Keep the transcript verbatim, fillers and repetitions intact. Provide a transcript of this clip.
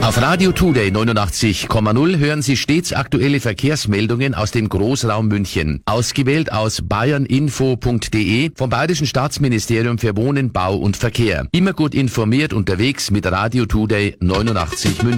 Auf Radio Today neunundachtzig Komma null hören Sie stets aktuelle Verkehrsmeldungen aus dem Großraum München. Ausgewählt aus bayerninfo punkt de vom Bayerischen Staatsministerium für Wohnen, Bau und Verkehr. Immer gut informiert unterwegs mit Radio Today neunundachtzig München.